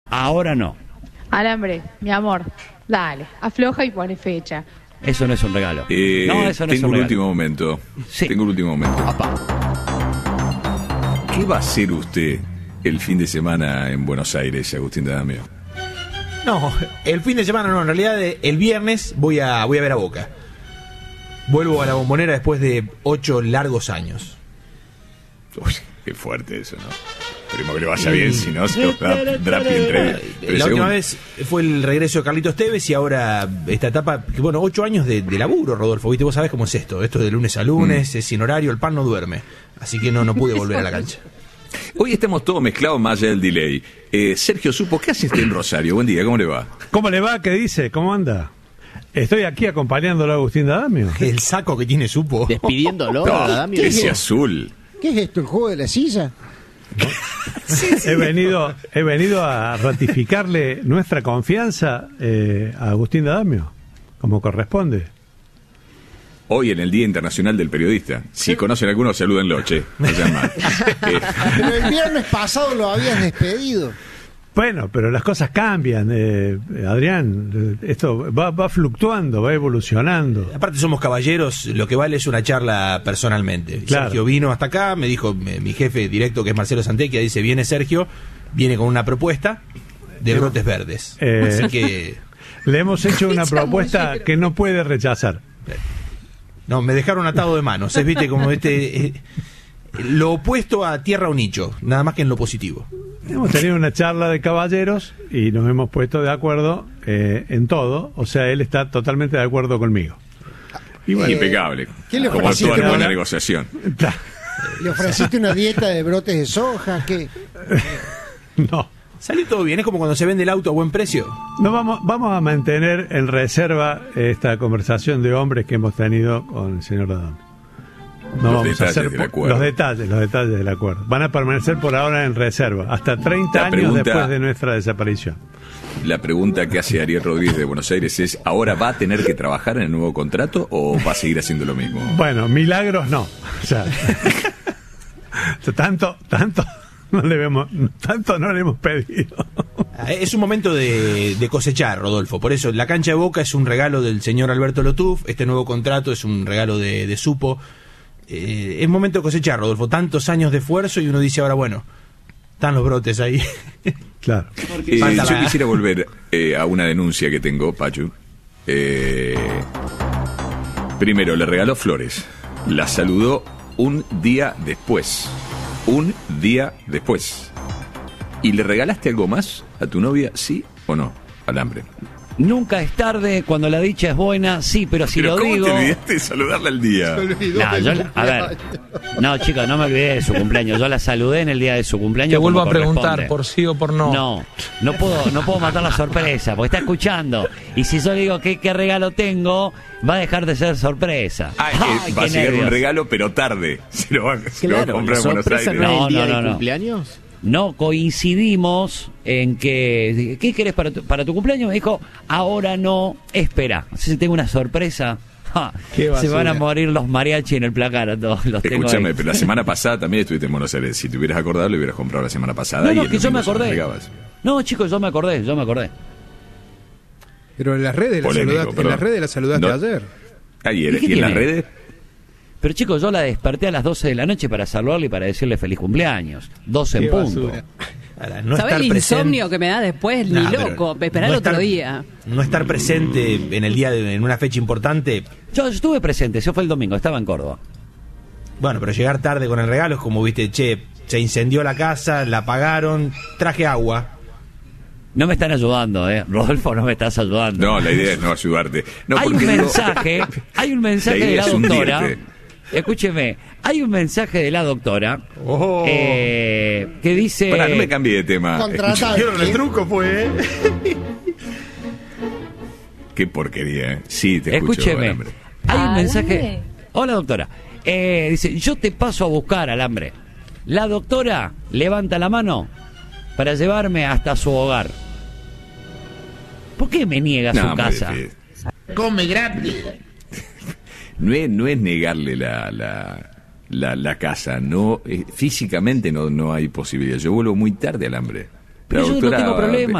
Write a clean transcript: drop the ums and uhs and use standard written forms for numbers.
ahora no. Alambre, mi amor, dale, afloja y pone fecha. Eso no es un regalo. No, eso no es un regalo. Último momento. Sí. Tengo un último momento. Opa. ¿Qué va a hacer usted el fin de semana en Buenos Aires, Agustín D'Adamio? No, el fin de semana no, en realidad el viernes voy a ver a Boca. Vuelvo a la Bombonera después de 8 largos años. Uy, qué fuerte eso, ¿no? Esperemos que le vaya bien, si no se va a Drapi entre. La última vez fue el regreso de Carlitos Tevez y ahora esta etapa, que bueno, 8 años de laburo, Rodolfo, ¿viste? Vos sabés cómo es esto es de lunes a lunes, es sin horario, el pan no duerme. Así que no pude volver a la cancha. Hoy estamos todos mezclados más allá del delay. Sergio Supo, ¿qué hace usted en Rosario? Buen día, ¿cómo le va? ¿Cómo le va? ¿Qué dice? ¿Cómo anda? Estoy aquí acompañándolo a Agustín D'Adamio. El saco que tiene Supo. Despidiéndolo, D'Adamio. Ese azul. ¿Qué es esto, el juego de la silla? He venido a ratificarle nuestra confianza a Agustín D'Adamio, como corresponde. Hoy en el Día Internacional del Periodista. Si conocen a alguno, salúdenlo, che. No sean mal. Pero el viernes pasado lo habías despedido. Bueno, pero las cosas cambian, Adrián. Esto va fluctuando, va evolucionando. Aparte somos caballeros, lo que vale es una charla personalmente. Claro. Sergio vino hasta acá, me dijo mi jefe directo, que es Marcelo Santecchia, dice, viene Sergio, viene con una propuesta de brotes verdes. Así que... Le hemos hecho una propuesta que no puede rechazar. No, me dejaron atado de manos, ¿eh? Viste como lo opuesto a tierra o nicho, nada más que en lo positivo. Hemos tenido una charla de caballeros y nos hemos puesto de acuerdo en todo. O sea, él está totalmente de acuerdo conmigo. Y bueno, impecable. ¿Qué le como ofreciste? toda buena negociación. ¿Le ofreciste una dieta de brotes de soja? ¿Qué? No. Salió todo bien, es como cuando se vende el auto a buen precio. No, vamos a mantener en reserva esta conversación de hombres que hemos tenido con el señor D'Adamio. No vamos a hacer los detalles del acuerdo. Van a permanecer por ahora en reserva, hasta 30 años después de nuestra desaparición. La pregunta que hace Ariel Rodríguez de Buenos Aires es, ¿ahora va a tener que trabajar en el nuevo contrato o va a seguir haciendo lo mismo? Bueno, milagros no. O sea, tanto no le hemos pedido. Es un momento de cosechar, Rodolfo. Por eso, la cancha de Boca es un regalo del señor Alberto Lotuf. Este nuevo contrato es un regalo de Supo. Es momento de cosechar, Rodolfo. Tantos años de esfuerzo y uno dice ahora, bueno, están los brotes ahí. Claro. Yo quisiera volver a una denuncia que tengo, Pachu. Primero, le regaló flores. La saludó un día después. ¿Y le regalaste algo más a tu novia, sí o no? Alambre. Nunca es tarde cuando la dicha es buena, sí, pero si lo ¿cómo digo... te olvidaste de saludarla al día? No, chicos, no me olvidé de su cumpleaños. Yo la saludé en el día de su cumpleaños. Te vuelvo a corresponde. preguntar por sí o por no. No puedo matar la sorpresa, porque está escuchando. Y si yo le digo qué regalo tengo, va a dejar de ser sorpresa. Va a llegar un regalo, pero tarde. Se lo va a comprar en Buenos Aires. ¿No es el día de cumpleaños? No coincidimos en que... ¿Qué querés para tu cumpleaños? Me dijo, ahora no, espera. Si tengo una sorpresa... se van a morir los mariachi en el placar a todos los. Escúchame, pero la semana pasada también estuviste en Buenos Aires. Si te hubieras acordado, lo hubieras comprado la semana pasada. No, que yo me acordé. No, chicos, yo me acordé. Pero en las redes la saludaste ayer. Ayer, ¿y en las redes? Pero chicos, yo la desperté a las 12 de la noche para saludarle y para decirle feliz cumpleaños. 12 en punto. ¿Sabes el insomnio que me da después? Ni loco, esperar otro día. No estar presente en el día en una fecha importante. Yo estuve presente, eso fue el domingo, estaba en Córdoba. Bueno, pero llegar tarde con el regalo es como, viste, se incendió la casa, la apagaron, traje agua. No me están ayudando, Rodolfo, no me estás ayudando. No, la idea es no ayudarte. No, hay un mensaje de la doctora. Escúcheme, hay un mensaje de la doctora que dice... Pará, no me cambie de tema. El truco fue... Qué porquería, Sí, te escucho. Escúcheme, hay un mensaje... Hola, doctora. Dice, yo te paso a buscar, Alambre. La doctora levanta la mano para llevarme hasta su hogar. ¿Por qué me niega su casa? Come gratis. No es negarle la casa, no físicamente no hay posibilidad. Yo vuelvo muy tarde, Alambre. Pero yo no tengo problema.